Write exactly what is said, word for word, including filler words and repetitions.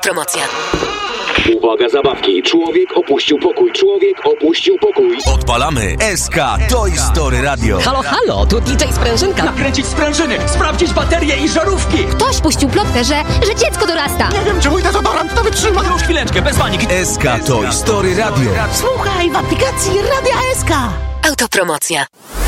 Autopromocja. Uwaga, zabawki. Człowiek opuścił pokój. Człowiek opuścił pokój. Odpalamy S K Toy Story Radio. Halo, halo, tu D J Sprężynka. Nakręcić sprężyny, sprawdzić baterie i żarówki. Ktoś puścił plotkę, że, że dziecko dorasta. Nie wiem, czy mój dezodorant to wytrzyma. Już chwileczkę, bez paniki. S K Toy Story Radio. Słuchaj w aplikacji Radia S K. Autopromocja.